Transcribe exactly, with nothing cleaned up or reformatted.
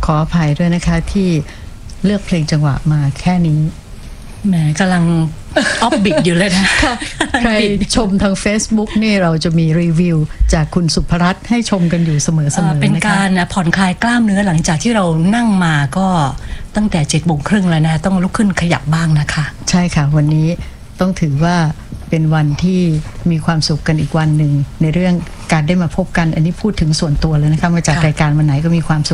ออภัยด้วยนะคะที่เลือกเพลงจังหวะมาแค่นี้แหมกำลังออฟบิดอยู่เลยนะใครชมทาง Facebook นี่เราจะมีรีวิวจากคุณสุภรัตน์ให้ชมกันอยู่เสมอๆนะคะเป็นการผ่อนคลายกล้ามเนื้อหลังจากที่เรานั่งมาก็ตั้งแต่เจ็ดโมงครึ่งแล้วนะต้องลุกขึ้นขยับบ้างนะคะใช่ค่ะวันนี้ต้องถือว่าเป็นวันที่มีความสุขกันอีกวันหนึ่งในเรื่องการได้มาพบกันอันนี้พูดถึงส่วนตัวเลยนะคะมาจากรายการวันไหนก็มีความสุข